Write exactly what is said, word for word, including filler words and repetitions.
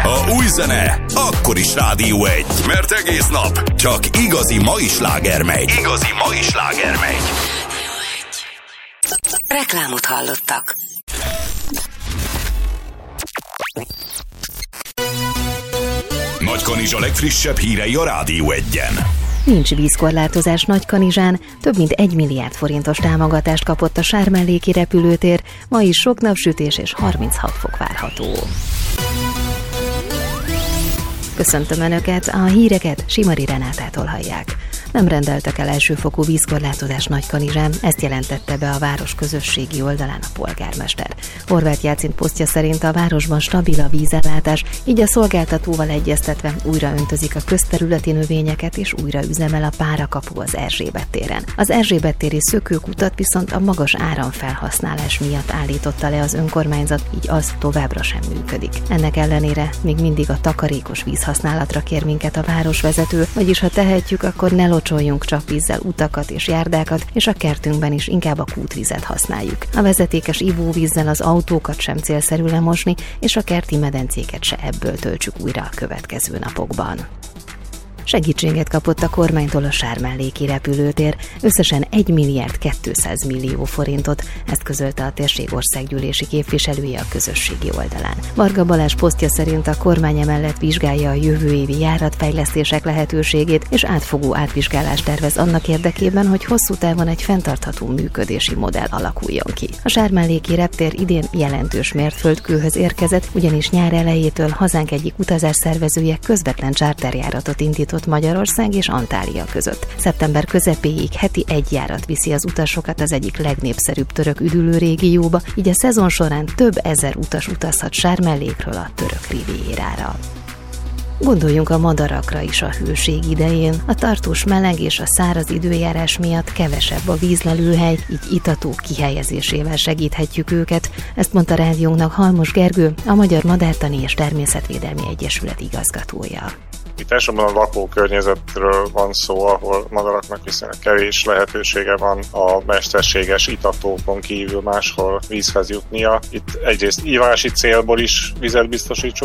Ha új zene, akkor is Rádió egy, mert egész nap csak igazi mai sláger megy. Igazi mai sláger megy. Reklámot hallottak. Nagykanizsa legfrissebb hírei a Rádió egyen. Nincs vízkorlátozás Nagykanizsán, több mint egy milliárd forintos támogatást kapott a Sármelléki repülőtér, ma is sok napsütés és harminchat fok várható. Köszöntöm Önöket, a híreket Simari Renátától hallják. Nem rendeltek el elsőfokú vízkorlátozás Nagykanizsán, ezt jelentette be a város közösségi oldalán a polgármester. Horváth Jácint posztja szerint a városban stabil a vízellátás, így a szolgáltatóval egyeztetve újra öntözik a közterületi növényeket és újra üzemel a párakapu az Erzsébet téren. Az Erzsébet téri szökőkutat viszont a magas áramfelhasználás miatt állította le az önkormányzat, így az továbbra sem működik. Ennek ellenére még mindig a takarékos vízhasználatra kér minket a városvezető, vagyis ha tehetjük, akkor ne locsoljunk csak vízzel utakat és járdákat, és a kertünkben is inkább a kútvizet használjuk. A vezetékes ivóvízzel az autókat sem célszerű lemosni, és a kerti medencéket se ebből töltsük újra a következő napokban. Segítséget kapott a kormánytól a Sármelléki repülőtér, összesen egy milliárd kétszáz millió forintot, ezt közölte a térség országgyűlési képviselője a közösségi oldalán. Varga Balázs posztja szerint a kormány emellett vizsgálja a jövő évi járatfejlesztések lehetőségét, és átfogó átvizsgálást tervez annak érdekében, hogy hosszú távon egy fenntartható működési modell alakuljon ki. A Sármelléki reptér idén jelentős mérföldkőhöz érkezett, ugyanis nyár elejétől hazánk egyik utazásszervezője közvetlen charterjáratot indított Magyarország és Antália között. Szeptember közepéig heti egy járat viszi az utasokat az egyik legnépszerűbb török üdülő régióba, így a szezon során több ezer utas utazhat Sármellékről a török riviérára. Gondoljunk a madarakra is a hőség idején. A tartós meleg és a száraz időjárás miatt kevesebb a vízlelőhely, így itatók kihelyezésével segíthetjük őket. Ezt mondta rádiónknak Halmos Gergő, a Magyar Madártani és Természetvédelmi Egyesület igazgatója. Itt elsősorban a lakókörnyezetről van szó, ahol madaraknak viszonylag kevés lehetősége van a mesterséges itatókon kívül máshol vízhez jutnia. Itt egyrészt ívási célból is vizet biztosítsuk